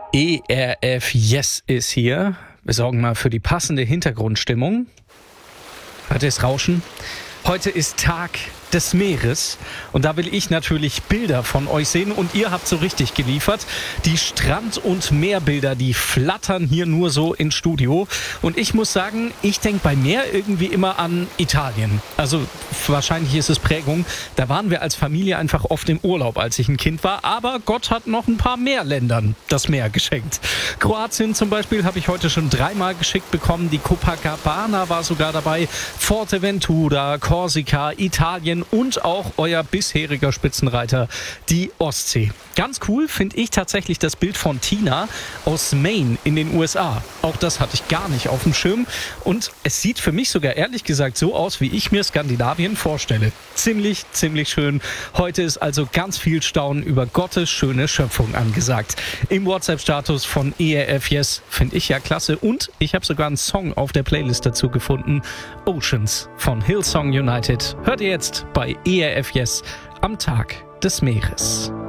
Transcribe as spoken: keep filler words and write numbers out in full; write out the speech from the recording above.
E R F Yes ist hier. Wir sorgen mal für die passende Hintergrundstimmung. Hört ihr das Rauschen? Heute ist Tag des Meeres und da will ich natürlich Bilder von euch sehen und ihr habt so richtig geliefert. Die Strand- und Meerbilder, die flattern hier nur so ins Studio und ich muss sagen, ich denke bei Meer irgendwie immer an Italien. Also wahrscheinlich ist es Prägung. Da waren wir als Familie einfach oft im Urlaub, als ich ein Kind war, aber Gott hat noch ein paar mehr Ländern das Meer geschenkt. Kroatien zum Beispiel habe ich heute schon dreimal geschickt bekommen. Die Copacabana war sogar dabei, Forteventura, Korsika, Italien und auch euer bisheriger Spitzenreiter, die Ostsee. Ganz cool finde ich tatsächlich das Bild von Tina aus Maine in den U S A. Auch das hatte ich gar nicht auf dem Schirm und es sieht für mich sogar ehrlich gesagt so aus, wie ich mir Skandinavien vorstelle. Ziemlich, ziemlich schön. Heute ist also ganz viel Staunen über Gottes schöne Schöpfung angesagt. Im WhatsApp-Status von E R F Yes finde ich ja klasse und ich habe sogar einen Song auf der Playlist dazu gefunden. Oceans von Hillsong United. Hört ihr jetzt bei E R F Yes am Tag des Meeres.